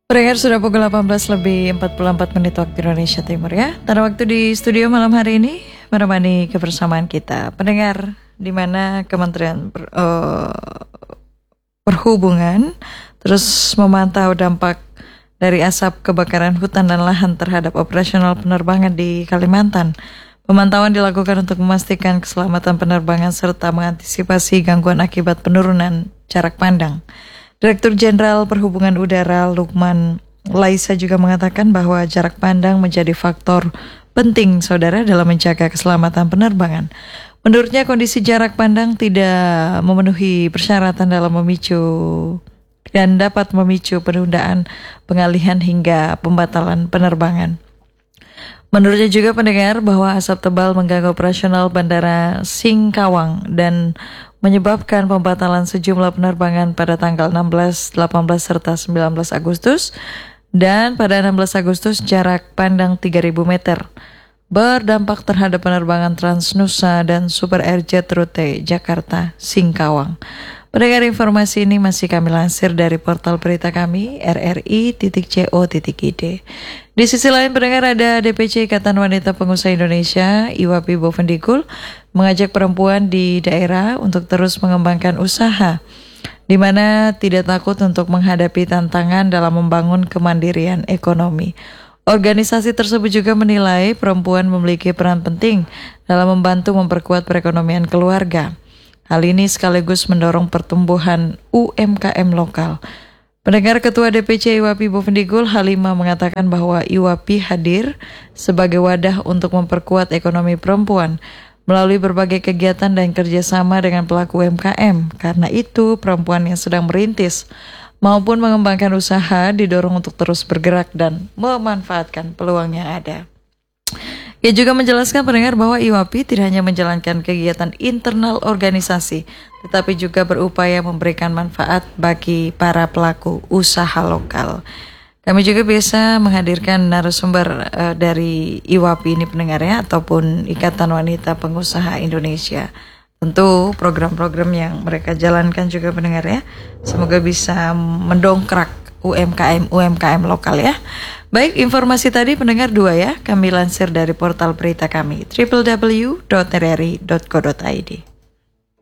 Pendengar sudah pukul 18 lebih 44 menit waktu Indonesia Timur ya. Pada waktu di studio malam hari ini menemani kebersamaan kita. Pendengar, di mana Kementerian Perhubungan terus memantau dampak dari asap kebakaran hutan dan lahan terhadap operasional penerbangan di Kalimantan. Pemantauan dilakukan untuk memastikan keselamatan penerbangan serta mengantisipasi gangguan akibat penurunan jarak pandang. Direktur Jenderal Perhubungan Udara Lukman Laisa juga mengatakan bahwa jarak pandang menjadi faktor penting saudara dalam menjaga keselamatan penerbangan. Menurutnya kondisi jarak pandang tidak memenuhi persyaratan dalam memicu dan dapat memicu penundaan, pengalihan hingga pembatalan penerbangan. Menurutnya juga pendengar bahwa asap tebal mengganggu operasional Bandara Singkawang dan menyebabkan pembatalan sejumlah penerbangan pada tanggal 16, 18, serta 19 Agustus. Dan pada 16 Agustus jarak pandang 3.000 meter berdampak terhadap penerbangan Transnusa dan Super Airjet rute Jakarta Singkawang. Pendengar, informasi ini masih kami lansir dari portal berita kami rri.co.id. Di sisi lain pendengar, ada DPC Ikatan Wanita Pengusaha Indonesia IWAPI Bovendigul mengajak perempuan di daerah untuk terus mengembangkan usaha, di mana tidak takut untuk menghadapi tantangan dalam membangun kemandirian ekonomi. Organisasi tersebut juga menilai perempuan memiliki peran penting dalam membantu memperkuat perekonomian keluarga. Hal ini sekaligus mendorong pertumbuhan UMKM lokal. Pendengar, Ketua DPC IWAPI Bovendigul Halimah mengatakan bahwa IWAPI hadir sebagai wadah untuk memperkuat ekonomi perempuan melalui berbagai kegiatan dan kerjasama dengan pelaku UMKM. Karena itu, perempuan yang sedang merintis maupun mengembangkan usaha didorong untuk terus bergerak dan memanfaatkan peluang yang ada. Ia juga menjelaskan pendengar bahwa IWAPI tidak hanya menjalankan kegiatan internal organisasi, tetapi juga berupaya memberikan manfaat bagi para pelaku usaha lokal. Kami juga biasa menghadirkan narasumber dari IWAPI ini pendengar ya, ataupun Ikatan Wanita Pengusaha Indonesia. Tentu program-program yang mereka jalankan juga pendengar ya, semoga bisa mendongkrak UMKM lokal ya. Baik, informasi tadi pendengar dua ya, kami lansir dari portal berita kami www.rri.co.id.